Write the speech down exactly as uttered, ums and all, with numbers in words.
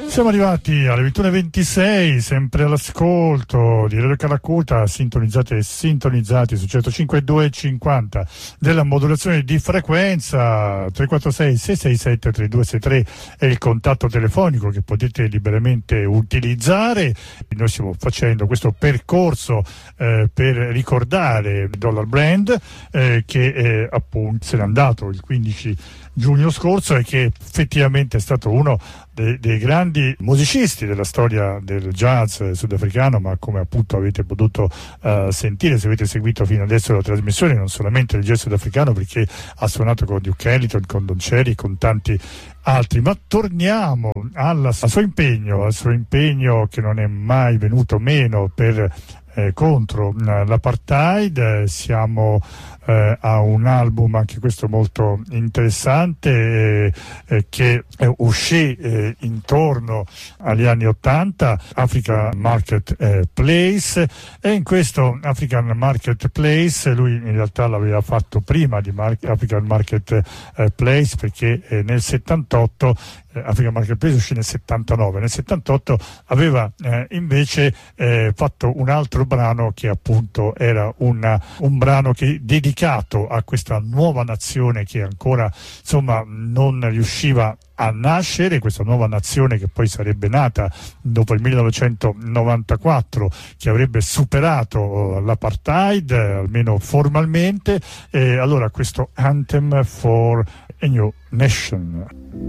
Siamo arrivati alle ventuno e ventisei, sempre all'ascolto di Radio Calacuta, sintonizzate e sintonizzati su centocinque e due cinquanta della modulazione di frequenza. Tre quattro sei sei sei sette tre due sei tre è il contatto telefonico che potete liberamente utilizzare. Noi stiamo facendo questo percorso eh, per ricordare il Dollar Brand eh, che eh, appunto se n'è andato il quindici giugno scorso e che effettivamente è stato uno dei, dei grandi musicisti della storia del jazz sudafricano, ma come appunto avete potuto uh, sentire se avete seguito fino adesso la trasmissione, non solamente il jazz sudafricano, perché ha suonato con Duke Ellington, con Don Cherry, con tanti altri. Ma torniamo alla, al suo impegno, al suo impegno che non è mai venuto meno per eh, contro l'apartheid. Eh, siamo eh, a un album anche questo molto interessante eh, eh, che eh, uscì eh, intorno agli anni ottanta, African Marketplace, e in questo African Marketplace lui in realtà l'aveva fatto prima di Mar- African Marketplace, perché eh, nel settantotto eh, African Marketplace uscì nel settantanove, nel settantotto aveva eh, invece eh, fatto un altro brano che appunto era una, un brano che dedicato a questa nuova nazione che ancora insomma non riusciva a nascere, questa nuova nazione che poi sarebbe nata dopo il millenovecentonovantaquattro, che avrebbe superato l'apartheid almeno formalmente. E allora questo Anthem for a New Nation.